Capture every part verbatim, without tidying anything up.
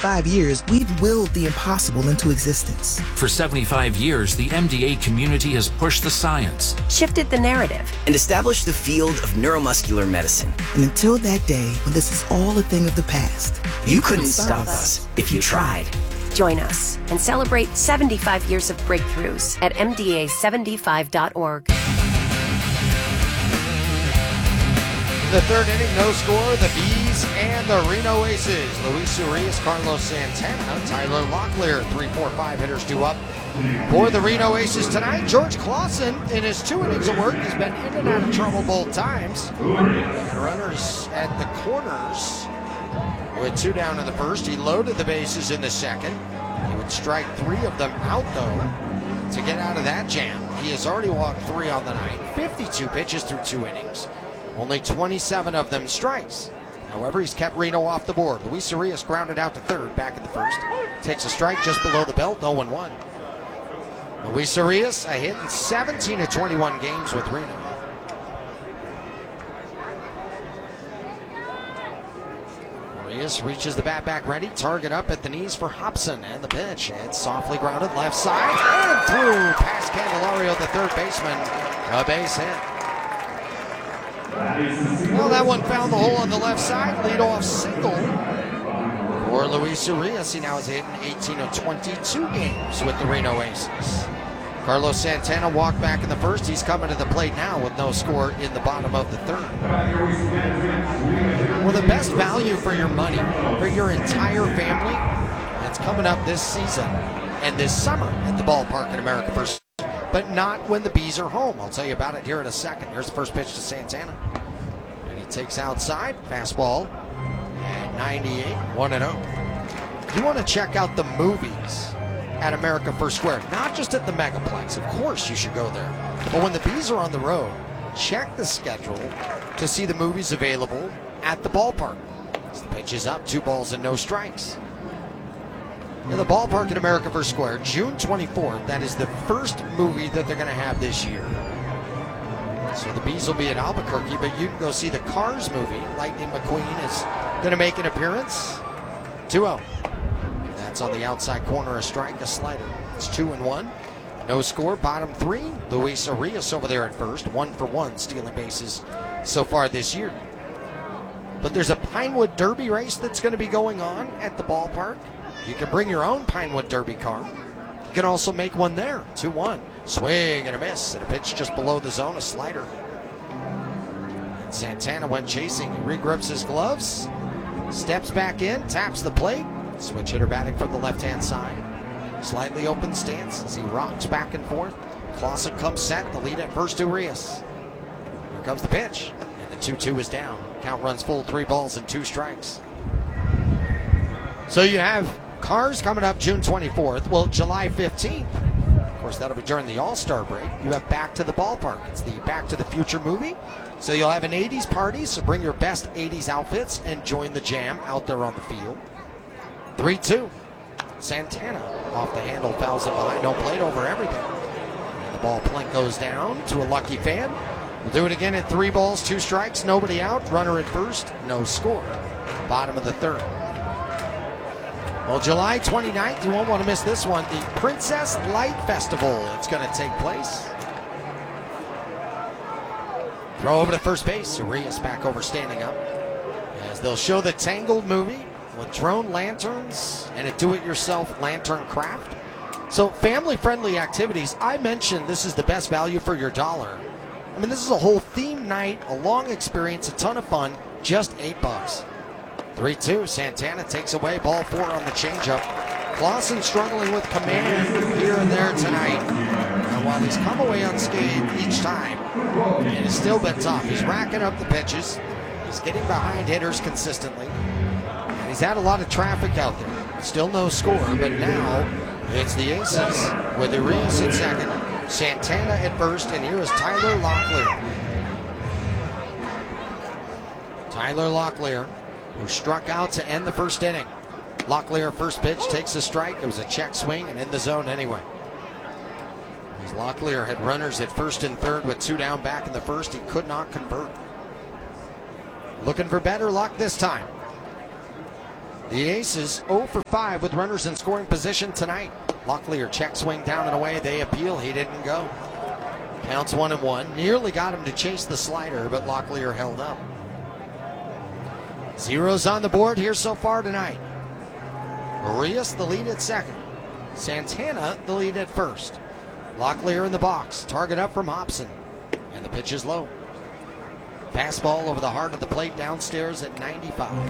seventy-five years, we've willed the impossible into existence. For seventy-five years, the M D A community has pushed the science, shifted the narrative, and established the field of neuromuscular medicine. And until that day when this is all a thing of the past, you, you couldn't stop us if you tried. Join us and celebrate seventy-five years of breakthroughs at M D A seventy-five dot org. The third inning, no score, the Bees and the Reno Aces. Luis Urias, Carlos Santana, Tyler Locklear, three, four, five hitters due up for the Reno Aces tonight. George Clausen, in his two innings of work, has been in and out of trouble both times. And runners at the corners with two down in the first. He loaded the bases in the second. He would strike three of them out, though, to get out of that jam. He has already walked three on the night, fifty-two pitches through two innings. Only twenty-seven of them strikes. However, he's kept Reno off the board. Luis Urias grounded out to third, back in the first. Takes a strike just below the belt, oh and one. Luis Urias, a hit in seventeen of twenty-one games with Reno. Urias reaches the bat back ready. Target up at the knees for Hobson. And the pitch. It's softly grounded left side. And through past Candelario, the third baseman. A base hit. Well, that one found the hole on the left side. Leadoff single for Luis Urias. He now has hit in eighteen of twenty-two games with the Reno Aces. Carlos Santana walked back in the first. He's coming to the plate now with no score in the bottom of the third. Well, the best value for your money, for your entire family, that's coming up this season and this summer at the ballpark in America First. But not when the Bees are home. I'll tell you about it here in a second. Here's the first pitch to Santana. And he takes outside. Fastball at ninety-eight, one and oh. You want to check out the movies at America First Square, not just at the Megaplex. Of course you should go there. But when the Bees are on the road, check the schedule to see the movies available at the ballpark. As the pitch is up, two balls and no strikes. In the ballpark at America First Square, June twenty-fourth. That is the first movie that they're going to have this year. So the Bees will be at Albuquerque, but you can go see the Cars movie. Lightning McQueen is going to make an appearance. two oh. That's on the outside corner, a strike, a slider. It's two and one. No score, bottom three. Luis Urias over there at first, one for one, stealing bases so far this year. But there's a Pinewood Derby race that's going to be going on at the ballpark. You can bring your own Pinewood Derby car. You can also make one there. two one. Swing and a miss. And a pitch just below the zone, a slider. And Santana went chasing. He regrips his gloves. Steps back in. Taps the plate. Switch hitter batting from the left-hand side. Slightly open stance as he rocks back and forth. Clausen comes set. The lead at first to Urias. Here comes the pitch. And the two two is down. Count runs full. Three balls and two strikes. So you have Cars coming up June twenty-fourth. Well, July fifteenth. Of course, that'll be during the All-Star break. You have Back to the Ballpark. It's the Back to the Future movie. So you'll have an eighties party. So bring your best eighties outfits and join the jam out there on the field. three two. Santana off the handle, fouls it behind home plate over everything. And the ball plink goes down to a lucky fan. We'll do it again at three balls, two strikes, nobody out. Runner at first, no score. Bottom of the third. Well, July twenty-ninth, you won't want to miss this one. The Princess Light Festival. It's going to take place. Throw over to first base. Urias back over, standing up. As they'll show the Tangled movie with drone lanterns and a do-it-yourself lantern craft. So family-friendly activities. I mentioned this is the best value for your dollar. I mean, this is a whole theme night, a long experience, a ton of fun, just eight bucks. three two, Santana takes away ball four on the changeup. Clausen struggling with command here and there tonight. And while he's come away unscathed each time, it has still been tough. He's racking up the pitches. He's getting behind hitters consistently. And he's had a lot of traffic out there. Still no score, but now it's the Aces with Urias at second, Santana at first, and here is Tyler Locklear. Tyler Locklear, who struck out to end the first inning. Locklear first pitch takes a strike. It was a check swing and in the zone anyway. As Locklear had runners at first and third with two down back in the first, he could not convert. Looking for better luck this time. The Aces oh for five with runners in scoring position tonight. Locklear check swing down and away. They appeal. He didn't go. Counts one and one. Nearly got him to chase the slider, but Locklear held up. Zeros on the board here so far tonight. Arias the lead at second. Santana the lead at first. Locklear in the box. Target up from Hobson. And the pitch is low. Fastball over the heart of the plate downstairs at ninety-five.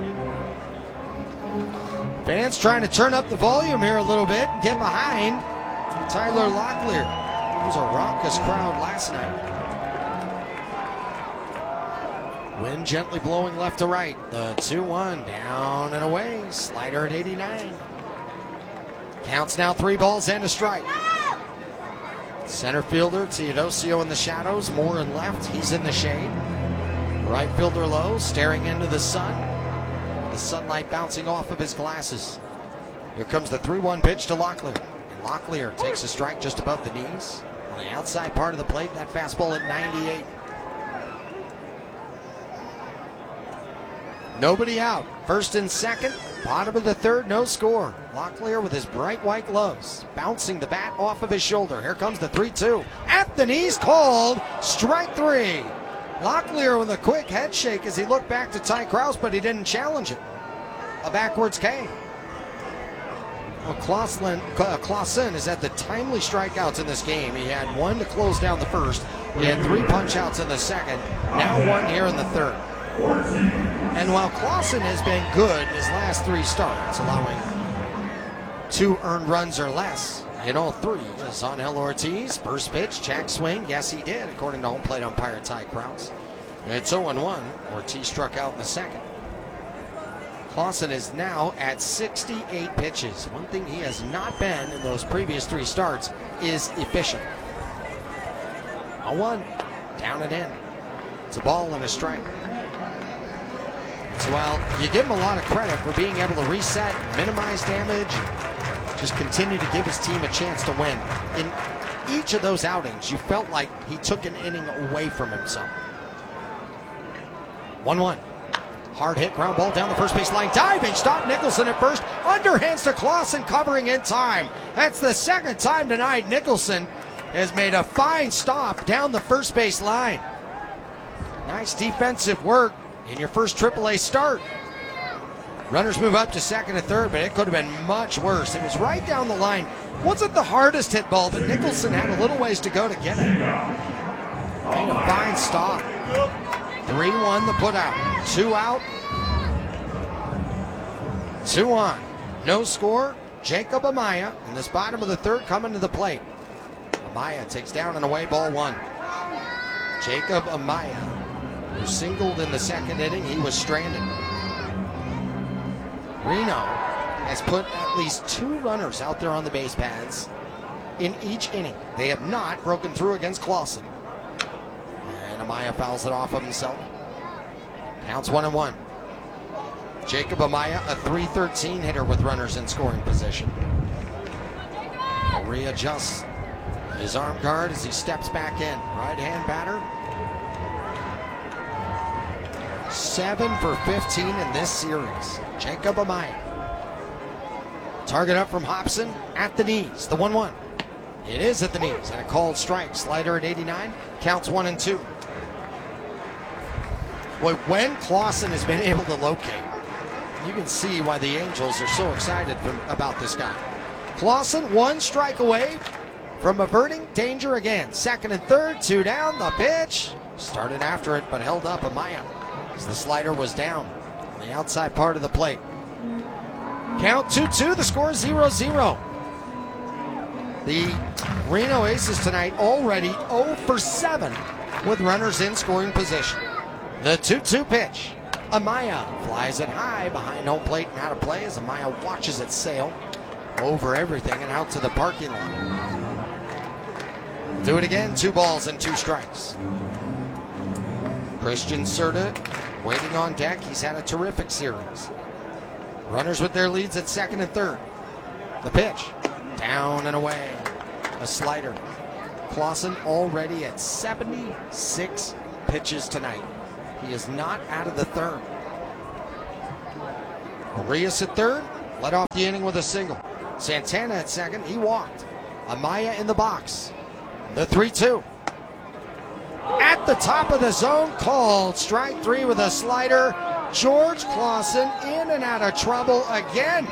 Fans trying to turn up the volume here a little bit and get behind Tyler Locklear. It was a raucous crowd last night. Wind gently blowing left to right. The two one down and away. Slider at eighty-nine. Counts now three balls and a strike. Center fielder Teodosio in the shadows. Moore in left. He's in the shade. Right fielder low, staring into the sun. The sunlight bouncing off of his glasses. Here comes the three one pitch to Locklear. And Locklear takes a strike just above the knees. On the outside part of the plate, that fastball at ninety-eight. Nobody out. First and second. Bottom of the third, no score. Locklear with his bright white gloves, bouncing the bat off of his shoulder. Here comes the three two. At the knees, called. Strike three. Locklear with a quick head shake as he looked back to Ty Krause, but he didn't challenge it. A backwards K. Well, Clausen, uh, Clausen has had the timely strikeouts in this game. He had one to close down the first. He had three punch-outs in the second. Now one here in the third. And while Clausen has been good in his last three starts, allowing two earned runs or less in all three, is Angel Ortiz. First pitch, check swing. Yes, he did, according to home plate umpire Ty Krause. It's oh and one. Ortiz struck out in the second. Clausen is now at sixty-eight pitches. One thing he has not been in those previous three starts is efficient. oh one, down and in. It's a ball and a strike. So while you give him a lot of credit for being able to reset, minimize damage, just continue to give his team a chance to win, in each of those outings, you felt like he took an inning away from himself. one one. Hard hit, ground ball down the first base line. Diving stop, Nicholson at first. Underhands to Clausen, covering in time. That's the second time tonight Nicholson has made a fine stop down the first base line. Nice defensive work in your first triple A start. Runners move up to second and third, but it could have been much worse. It was right down the line. Wasn't the hardest hit ball, but Nicholson had a little ways to go to get it. Made a fine stop. three one the put out. Two out. Two on. No score. Jacob Amaya in this bottom of the third coming to the plate. Amaya takes down and away, ball one. Jacob Amaya, who singled in the second inning, he was stranded. Reno has put at least two runners out there on the base paths in each inning. They have not broken through against Clausen. And Amaya fouls it off of himself. Counts one and one. Jacob Amaya, a three thirteen hitter with runners in scoring position. Readjusts his arm guard as he steps back in. Right-hand batter. seven for fifteen in this series. Jacob Amaya. Target up from Hobson at the knees. The one one. It is at the knees and a called strike. Slider at eighty-nine. Counts one and two. Well, when Clausen has been able to locate, you can see why the Angels are so excited for, about this guy. Clausen one strike away from averting danger again. Second and third, two down. The pitch started after it, but held up Amaya as the slider was down on the outside part of the plate. Count two two. The score is zero zero. The Reno Aces tonight already oh for seven with runners in scoring position. The two two pitch. Amaya flies it high behind home plate and out of play as Amaya watches it sail over everything and out to the parking lot. Do it again. Two balls and two strikes. Christian Serta waiting on deck. He's had a terrific series. Runners with their leads at second and third. The pitch. Down and away. A slider. Clausen already at seventy-six pitches tonight. He is not out of the third. Arias at third, led off the inning with a single. Santana at second, he walked. Amaya in the box. The three two. At the top of the zone, called strike three with a slider. George Clausen in and out of trouble again.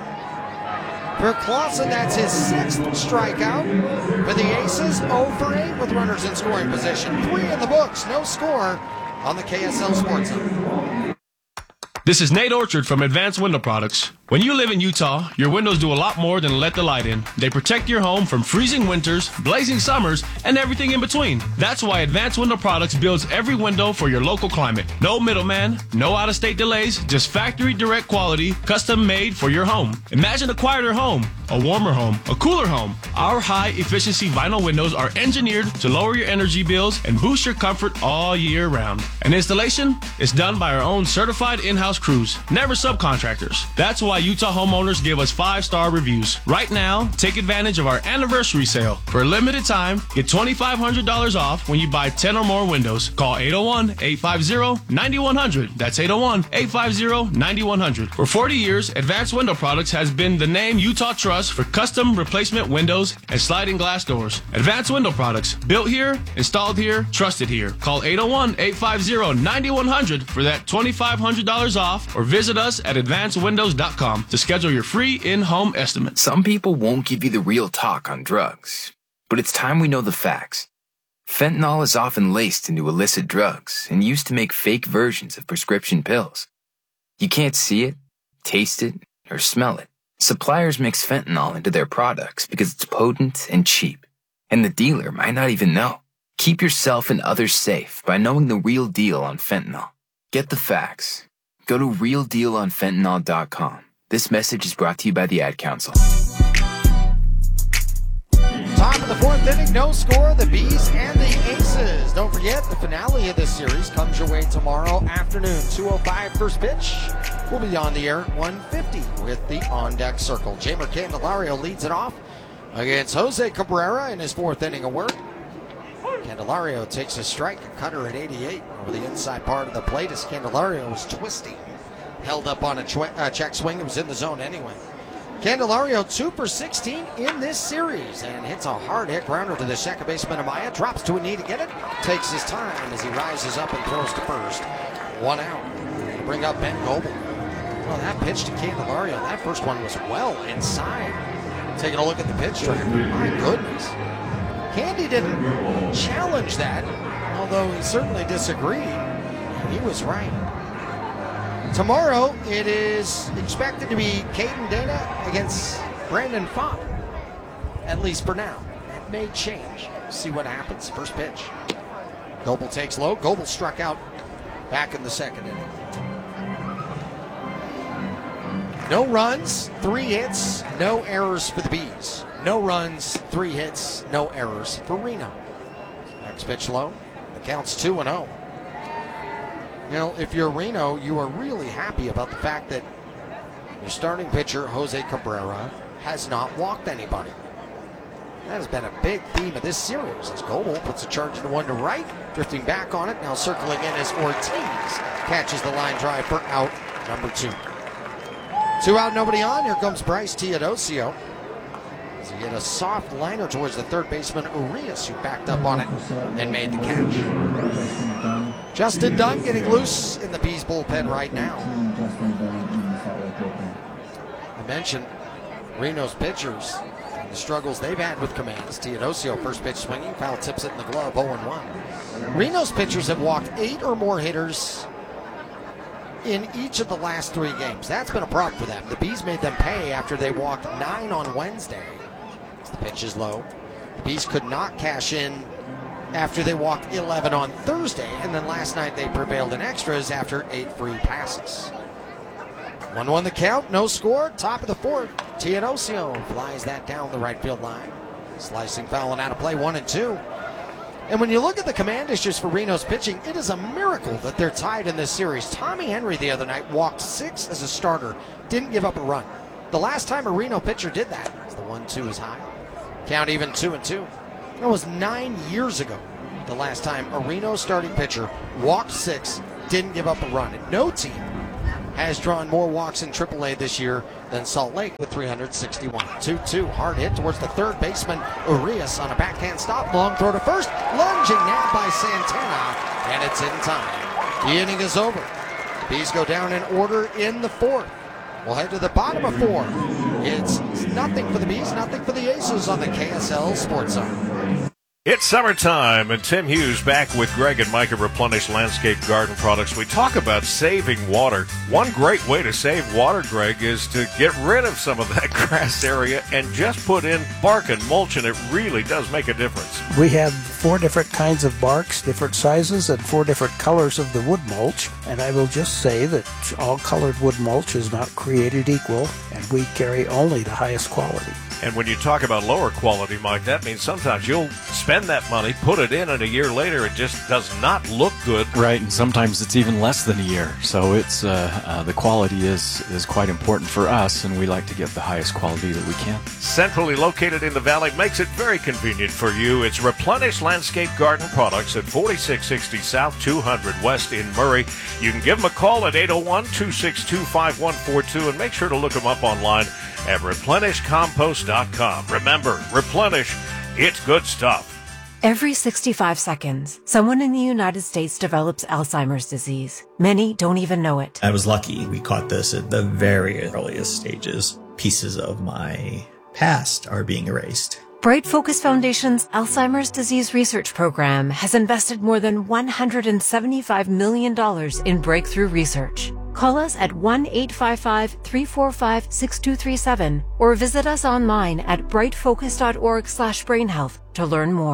For Clausen, that's his sixth strikeout. For the Aces, oh for eight with runners in scoring position. Three in the books, no score on the K S L Sports Zone. This is Nate Orchard from Advanced Window Products. When you live in Utah, your windows do a lot more than let the light in. They protect your home from freezing winters, blazing summers, and everything in between. That's why Advanced Window Products builds every window for your local climate. No middleman, no out-of-state delays, just factory direct quality, custom made for your home. Imagine a quieter home, a warmer home, a cooler home. Our high-efficiency vinyl windows are engineered to lower your energy bills and boost your comfort all year round. And installation is done by our own certified in-house crews, never subcontractors. That's why Utah homeowners give us five-star reviews. Right now, take advantage of our anniversary sale. For a limited time, get twenty-five hundred dollars off when you buy ten or more windows. Call eight oh one, eight five zero, nine one zero zero. That's eight oh one, eight five zero, nine one zero zero. For forty years, Advanced Window Products has been the name Utah trusts for custom replacement windows and sliding glass doors. Advanced Window Products, built here, installed here, trusted here. Call eight oh one, eight five zero, nine one zero zero for that twenty-five hundred dollars off, or visit us at advanced windows dot com to schedule your free in-home estimate. Some people won't give you the real talk on drugs, but it's time we know the facts. Fentanyl is often laced into illicit drugs and used to make fake versions of prescription pills. You can't see it, taste it, or smell it. Suppliers mix fentanyl into their products because it's potent and cheap, and the dealer might not even know. Keep yourself and others safe by knowing the real deal on fentanyl. Get the facts. Go to real deal on fentanyl dot com. This message is brought to you by the Ad Council. Top of the fourth inning, no score, the Bees and the Aces. Don't forget, the finale of this series comes your way tomorrow afternoon, two oh five first pitch. We'll be on the air at one fifty with the on-deck circle. Jeimer Candelario leads it off against Jose Cabrera in his fourth inning of work. Candelario takes a strike, a cutter at eighty-eight over the inside part of the plate as Candelario was twisting. Held up on a tw- uh, check swing. It was in the zone anyway. Candelario two for sixteen in this series and hits a hard hit grounder to the second baseman Amaya. Drops to a knee to get it. Takes his time as he rises up and throws to first. One out. To bring up Ben Goebel. Well, that pitch to Candelario, that first one was well inside. Taking a look at the pitch tracker. My goodness. Candy didn't challenge that, although he certainly disagreed. He was right. Tomorrow, it is expected to be Caden Dana against Brandon Fopp, at least for now. That may change. See what happens. First pitch. Goebel takes low. Goebel struck out back in the second inning. No runs, three hits, no errors for the Bees. No runs, three hits, no errors for Reno. Next pitch low. The count's two and oh. You know, if you're Reno, you are really happy about the fact that your starting pitcher, Jose Cabrera, has not walked anybody. That has been a big theme of this series as Goebel puts a charge into one to right, drifting back on it, now circling in as Ortiz catches the line drive for out number two. Two out, nobody on. Here comes Bryce Teodosio. As he hit a soft liner towards the third baseman, Urias, who backed up on it and made the catch. Justin Dunn getting loose in the Bees bullpen right now. I mentioned Reno's pitchers and the struggles they've had with commands. Teodosio, first pitch swinging, foul tips it in the glove, oh and one. Reno's pitchers have walked eight or more hitters in each of the last three games. That's been a problem for them. The Bees made them pay after they walked nine on Wednesday. The pitch is low. The Bees could not cash in after they walked eleven on Thursday, and then last night they prevailed in extras after eight free passes. one one the count, no score, top of the fourth. Teodosio flies that down the right field line. Slicing foul and out of play, one and two. And when you look at the command issues for Reno's pitching, it is a miracle that they're tied in this series. Tommy Henry the other night walked six as a starter, didn't give up a run. The last time a Reno pitcher did that, the one two is high. Count even two and two. That was nine years ago, the last time a Reno starting pitcher walked six, didn't give up a run. And no team has drawn more walks in triple A this year than Salt Lake with three hundred sixty-one. two two, hard hit towards the third baseman, Urias on a backhand stop, long throw to first, lunging nab by Santana, and it's in time. The inning is over. The Bees go down in order in the fourth. We'll head to the bottom of four. It's nothing for the Bees, nothing for the Aces on the K S L Sports Zone. It's summertime, and Tim Hughes back with Greg and Mike at Replenish Landscape Garden Products. We talk about saving water. One great way to save water, Greg, is to get rid of some of that grass area and just put in bark and mulch, and it really does make a difference. We have four different kinds of barks, different sizes, and four different colors of the wood mulch. And I will just say that all colored wood mulch is not created equal, and we carry only the highest quality. And when you talk about lower quality, Mike, that means sometimes you'll spend that money, put it in, and a year later it just does not look good. Right, and sometimes it's even less than a year. So it's uh, uh, the quality is, is quite important for us, and we like to get the highest quality that we can. Centrally located in the valley makes it very convenient for you. It's Replenish Landscape Garden Products at forty-six sixty South two hundred West in Murray. You can give them a call at eight oh one, two six two, five one four two and make sure to look them up online at replenish compost dot com. Remember, Replenish, it's good stuff. Every sixty-five seconds, someone in the United States develops Alzheimer's disease. Many don't even know it. I was lucky. We caught this at the very earliest stages. Pieces of my past are being erased. Bright Focus Foundation's Alzheimer's Disease Research Program has invested more than one hundred seventy-five million dollars in breakthrough research. Call us at one eight five five, three four five, six two three seven or visit us online at bright focus dot org slash brain health to learn more.